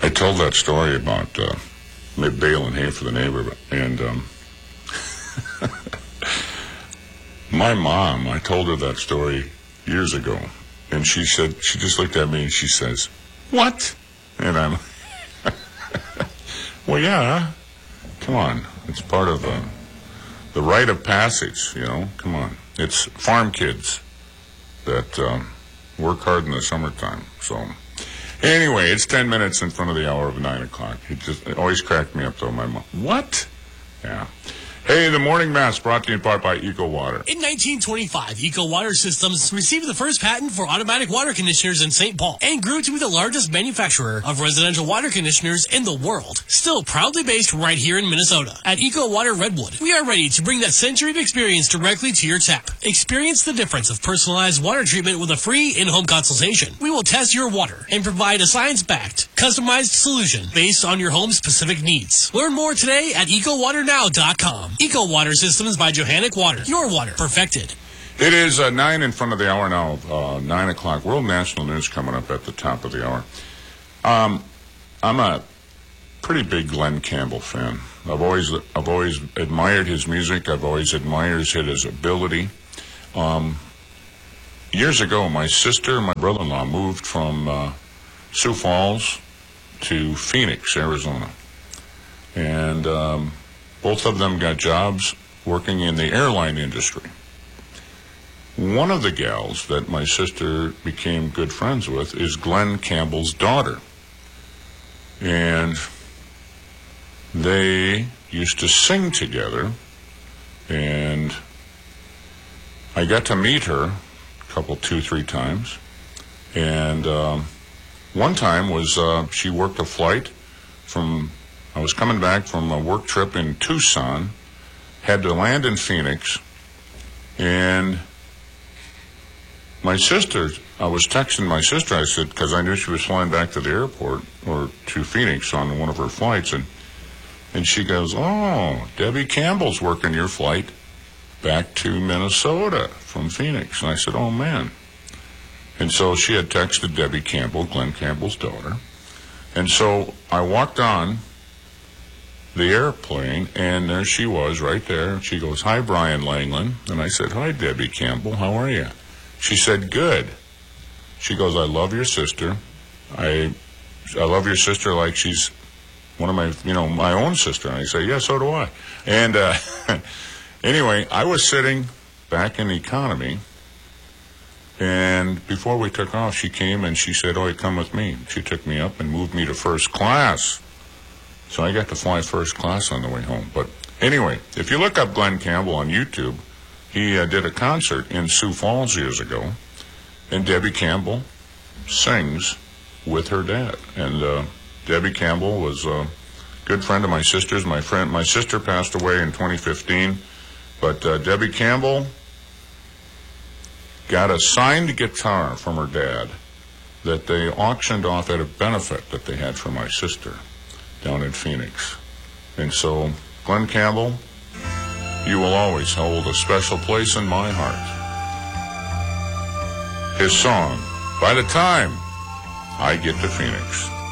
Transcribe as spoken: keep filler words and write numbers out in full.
I told that story about uh, baling hay for the neighbor, and um, my mom, I told her that story years ago, and she said, she just looked at me and she says, "What?" And I'm, well, yeah, come on, it's part of the, the rite of passage, you know, come on. It's farm kids that um, work hard in the summertime, so... Anyway, it's ten minutes in front of the hour of nine o'clock. It just it always cracked me up, though, my mom. What? Yeah. Hey, the Morning Mass brought to you in part by Eco Water. In nineteen twenty-five, Eco Water Systems received the first patent for automatic water conditioners in Saint Paul and grew to be the largest manufacturer of residential water conditioners in the world. Still proudly based right here in Minnesota. At Eco Water Redwood, we are ready to bring that century of experience directly to your tap. Experience the difference of personalized water treatment with a free in-home consultation. We will test your water and provide a science-backed, customized solution based on your home's specific needs. Learn more today at eco water now dot com. Eco Water Systems by Johannic Water. Your water perfected. It is uh, nine in front of the hour now, uh, nine o'clock. World National News coming up at the top of the hour. Um, I'm a pretty big Glen Campbell fan. I've always, I've always admired his music. I've always admired his ability. Um, years ago, my sister and my brother-in-law moved from uh, Sioux Falls to Phoenix, Arizona, and um, both of them got jobs working in the airline industry. One of the gals that my sister became good friends with is Glen Campbell's daughter. And they used to sing together. And I got to meet her a couple, two, three times. And um, one time was uh, she worked a flight from... I was coming back from a work trip in Tucson, had to land in Phoenix, and my sister, I was texting my sister, I said, because I knew she was flying back to the airport, or to Phoenix on one of her flights, and and she goes, "Oh, Debbie Campbell's working your flight back to Minnesota from Phoenix." And I said, "Oh, man." And so she had texted Debbie Campbell, Glen Campbell's daughter, and so I walked on the airplane, and there she was right there. She goes, "Hi, Brian Langland." And I said, "Hi, Debbie Campbell. How are you?" She said, "Good." She goes, "I love your sister. I I love your sister like she's one of my, you know, my own sister." And I say, "Yeah, so do I." And uh, anyway, I was sitting back in economy, and before we took off, she came and she said, "Oh, come with me." She took me up and moved me to first class. So I got to fly first class on the way home. But anyway, if you look up Glen Campbell on YouTube, he uh, did a concert in Sioux Falls years ago, and Debbie Campbell sings with her dad. And uh, Debbie Campbell was a good friend of my sister's. My friend, my sister passed away in twenty fifteen, but uh, Debbie Campbell got a signed guitar from her dad that they auctioned off at a benefit that they had for my sister down in Phoenix. And so, Glen Campbell, you will always hold a special place in my heart. His song, "By the Time I Get to Phoenix."